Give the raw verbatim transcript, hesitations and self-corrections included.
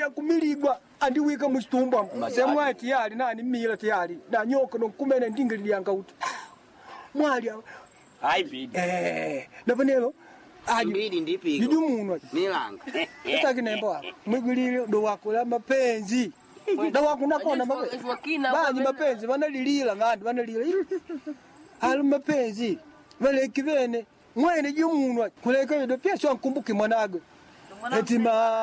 ya kumiligwa andi wika muchitumba semwa tiyali nani mila tiyali na nyoko no kumene ndingili yanga uti mwali hai bidi eh nabanelo aji bidi ndipigo bijumunwa nilanga utaki nembo hapo mwigulile do wako la mapenzi do wako nakona mapenzi bani mapenzi banalilila ngandi banalila halu mapenzi wale kivene mwene jumunwa kuleka ndo pia sio nkumbuki mwanago etima